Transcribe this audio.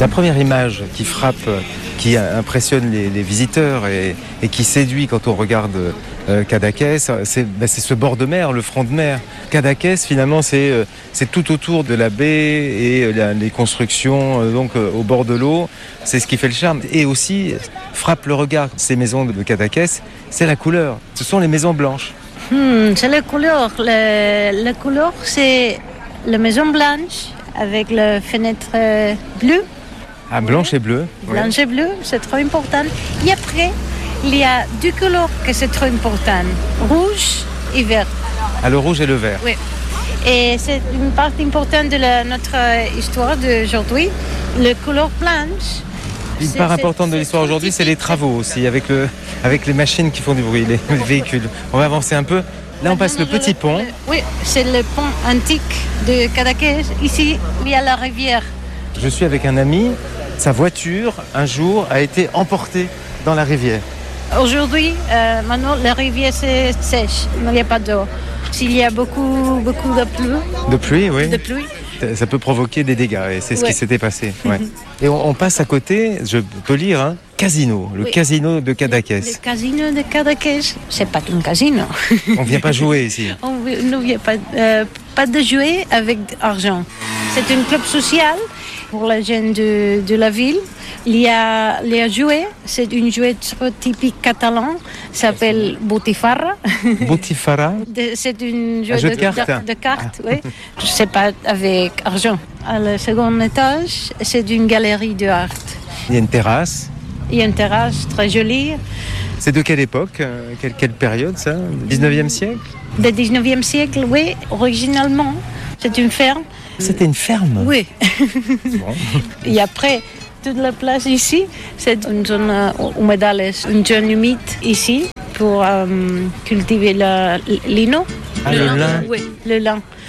La première image qui frappe, qui impressionne les visiteurs et qui séduit quand on regarde Cadaqués, c'est ce bord de mer, le front de mer. Cadaqués, finalement, c'est tout autour de la baie et les constructions au bord de l'eau. C'est ce qui fait le charme. Et aussi, frappe le regard. Ces maisons de Cadaqués, c'est la couleur. Ce sont les maisons blanches. C'est la couleur. La couleur, c'est la maison blanche avec les fenêtres bleues. Ah, blanche et bleue. Blanche et bleue, c'est trop important. Et après, il y a deux couleurs que c'est trop important. Rouge et vert. Ah, le rouge et le vert. Oui. Et c'est une partie importante de notre histoire d'aujourd'hui. La couleur blanche. Une part importante de l'histoire aujourd'hui, c'est les travaux aussi, avec les machines qui font du bruit, les véhicules. On va avancer un peu. Là, on passe le petit pont. Oui, c'est le pont antique de Cadaqués. Ici, il y a la rivière. Je suis avec un ami. Sa voiture, un jour, a été emportée dans la rivière. Aujourd'hui, maintenant, la rivière c'est sèche. Il n'y a pas d'eau. S'il y a beaucoup de pluie. De pluie, oui. De pluie. Ça peut provoquer des dégâts et c'est ce qui s'était passé. Ouais. Et on passe à côté, je peux lire, casino, le casino de Cadaqués. Le casino de Cadaqués, c'est pas un casino. On ne vient pas jouer ici. On ne vient pas de jouer avec argent. C'est un club social pour les jeunes de la ville. Il y a les jouets, c'est une jouet typique catalan, s'appelle Botifarra. Botifarra. C'est une jouet de cartes, oui. C'est pas avec argent. À le second étage, c'est une galerie d'art. Il y a une terrasse. Il y a une terrasse très jolie. C'est de quelle époque, quelle période ça? 19e siècle? Du 19e siècle, oui. Originalement, c'est une ferme. C'était une ferme? Oui. Bon. Et après, toute la place ici, c'est une zone humedale, une zone humide ici pour cultiver le lino. Ah, le lin? Oui, le lin.